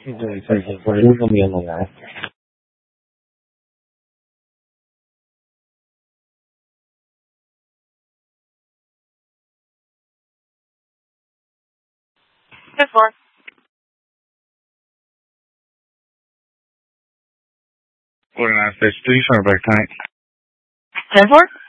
对，我这个没有来。 Good for. 49 Fish 3, sorry back tank. 10-4.